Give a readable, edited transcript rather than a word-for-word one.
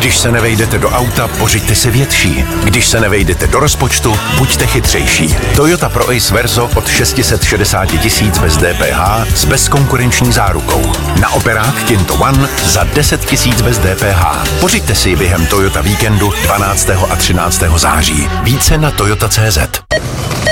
Když se nevejdete do auta, pořiďte si větší. Když se nevejdete do rozpočtu, buďte chytřejší. Toyota Pro Ace Verso od 660 000 bez DPH s bezkonkurenční zárukou. Na operák Kinto One za 10 000 bez DPH. Pořiďte si ji během Toyota víkendu 12. a 13. září. Více na toyota.cz.